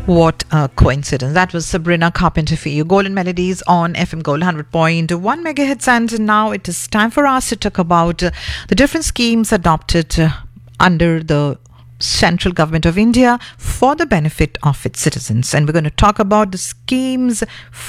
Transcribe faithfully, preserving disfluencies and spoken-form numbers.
What a coincidence. That was Sabrina Carpenter for you. Golden Melodies on F M Gold one hundred point one megahertz. And now it is time for us to talk about uh, the different schemes adopted uh, under the central government of India for the benefit of its citizens. And we're going to talk about the schemes